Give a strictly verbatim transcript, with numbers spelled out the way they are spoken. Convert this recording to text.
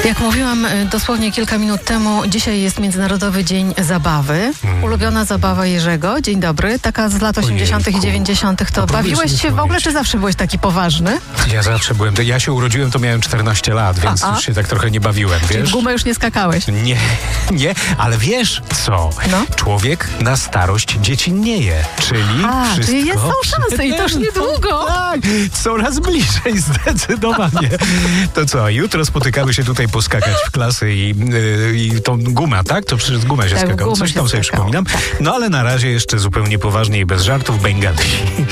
Jak mówiłam dosłownie kilka minut temu, dzisiaj jest Międzynarodowy Dzień Zabawy. Hmm. Ulubiona zabawa Jerzego. Dzień dobry. Taka z lat osiemdziesiątych i dziewięćdziesiątych. To no, bawiłeś się w ogóle, czy zawsze byłeś taki poważny? Ja zawsze byłem. Ja się urodziłem, to miałem czternaście lat, więc A-a. już się tak trochę nie bawiłem, wiesz? Czyli w gumę już nie skakałeś? Nie, nie, ale wiesz co? No? Człowiek na starość dziecinnieje, czyli A, wszystko... czyli jest są szanse i to już niedługo. Tak, coraz bliżej, zdecydowanie. To co, jutro spotykamy się tutaj poskakać w klasy i, yy, i tą gumę, tak? To przez gumę się tak, skakał. Coś tam sobie przypominam. No ale na razie jeszcze zupełnie poważnie i bez żartów Bengali.